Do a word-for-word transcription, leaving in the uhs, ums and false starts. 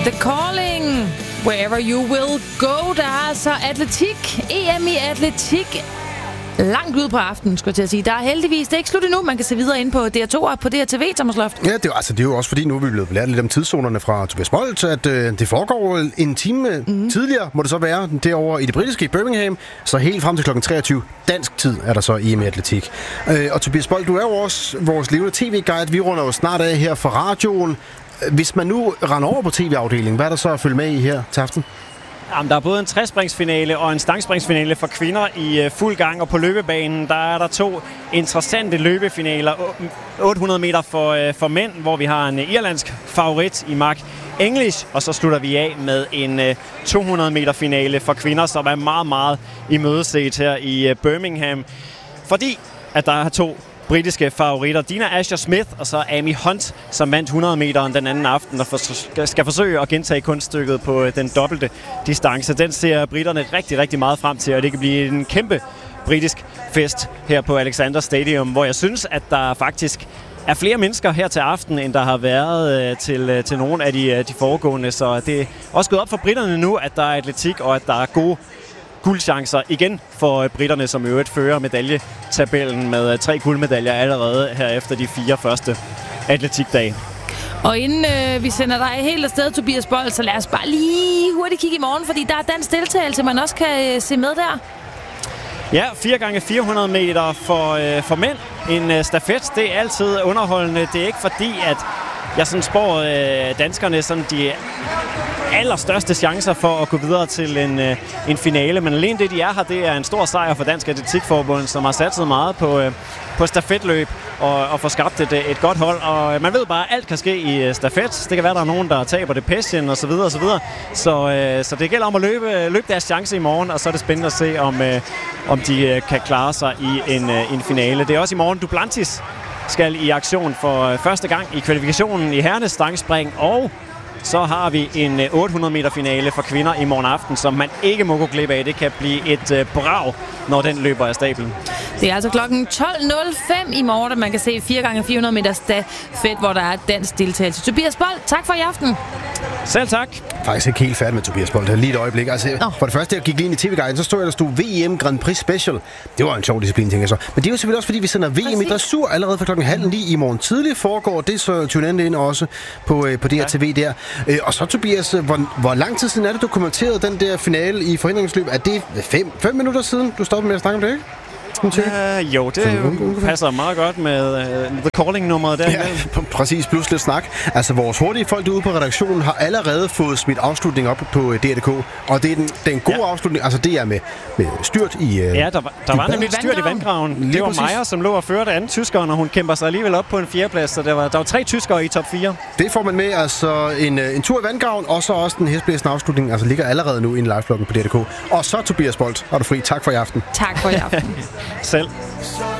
The Calling, Wherever You Will Go. Der er altså atletik, E M i atletik, langt ud på aftenen, skulle jeg til at sige. Der er heldigvis, det er ikke slut endnu. Man kan se videre ind på D R to og på D R T V, Thomas Loft. Ja, det er, altså, det er jo også fordi, nu er vi blevet lært lidt om tidszonerne fra Tobias Bolt, at øh, det foregår en time mm. tidligere, må det så være, derovre i det britiske i Birmingham, så helt frem til klokken treogtyve dansk tid er der så E M i atletik. Øh, og Tobias Bolt, du er jo også vores levende tv-guide. Vi runder jo snart af her for radioen. Hvis man nu render over på tv-afdelingen, hvad er der så at følge med i her til aften? Jamen, der er både en trespringsfinale og en stangspringsfinale for kvinder i uh, fuld gang, og på løbebanen, der er der to interessante løbefinaler. otte hundrede meter for, uh, for mænd, hvor vi har en uh, irlandsk favorit i Mark English, og så slutter vi af med en uh, to hundrede meter finale for kvinder, som er meget, meget imødeset her i uh, Birmingham, fordi at der er to britiske favoritter. Dina Asher-Smith og så Amy Hunt, som vandt hundrede meteren den anden aften og for, skal forsøge at gentage kunststykket på den dobbelte distance. Den ser britterne rigtig, rigtig meget frem til, og det kan blive en kæmpe britisk fest her på Alexander Stadium, hvor jeg synes, at der faktisk er flere mennesker her til aften, end der har været til, til nogle af de, de foregående. Så det er også gået op for britterne nu, at der er atletik og at der er gode guldchancer igen for britterne, som i øvrigt fører medaljetabellen med tre guldmedaljer allerede her efter de fire første atletikdage. Og inden øh, vi sender dig helt afsted, Tobias Bolt, så lad os bare lige hurtigt kigge i morgen, fordi der er dansk deltagelse, man også kan øh, se med der. Ja, fire gange fire hundrede meter for, øh, for mænd. En øh, stafet, det er altid underholdende. Det er ikke fordi, at jeg sådan spår øh, danskerne sådan de allerstørste chancer for at gå videre til en, øh, en finale. Men alene det, de er her, det er en stor sejr for Dansk Atletikforbund, som har satset meget på, øh, på stafetløb og, og få skabt et, et godt hold. Og man ved bare, at alt kan ske i stafet. Det kan være, at der er nogen, der taber det passion og så videre og så videre. Så, øh, så det gælder om at løbe, løbe deres chance i morgen, og så er det spændende at se, om, øh, om de øh, kan klare sig i en, øh, en finale. Det er også i morgen Duplantis skal i aktion for første gang i kvalifikationen i herrenes stangspring, og så har vi en otte hundrede meter finale for kvinder i morgen aften, som man ikke må gå glip af. Det kan blive et uh, brag, når den løber af stablen. Det er altså klokken tolv nul fem i morgen, at man kan se fire gange fire hundrede meter stafet, hvor der er dansk deltagelse. Tobias Bolt, tak for i aften. Selv tak. Faktisk ikke helt færdig med Tobias Bolt. Lige et øjeblik. Altså, oh. For det første, jeg gik lige ind i T V-guiden, så stod jeg, der stod V M Grand Prix Special. Det var en sjov disciplin, tænker jeg så. Men det er jo selvfølgelig også, fordi vi sender V M i dressur allerede fra klokken halv ni i morgen tidlig foregår. Det så tune ind også på, på D R T V der. Og så, Tobias, hvor, hvor lang tid siden er det, du kommenterede den der finale i forhindringsløb? Er det fem, fem minutter siden, du stoppede med at snakke om det, ikke? Uh, jo, det passer meget godt med uh, The Calling-nummeret der. Ja, præcis, plus lidt snak. Altså, vores hurtige folk derude på redaktionen har allerede fået smidt afslutning op på D R K, og det er den, den gode ja. afslutning. Altså, det er med, med styrt i... Uh, ja, der var, der var nemlig styrt i vandgraven. Lige det var Maja, som lå og førte anden tyskeren, og hun kæmper sig alligevel op på en fjerdeplads, så der var, der var tre tyskere i top fire. Det får man med, altså en, en tur i vandgraven, og så også den hæsblæsende afslutning, altså ligger allerede nu i en live-bloggen på D R K. Og så, Tobias Bolt, har du fri. Tak for i aften. Tak for i aften. Selv.